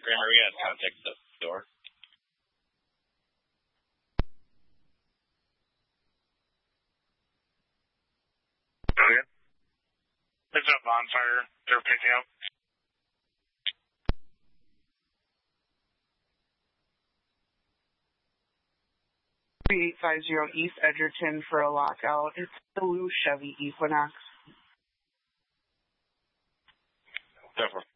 Kramer, we got contact the door. Okay. There's a bonfire they're picking up. 3850 East Edgerton for a lockout. It's the blue Chevy Equinox. Definitely.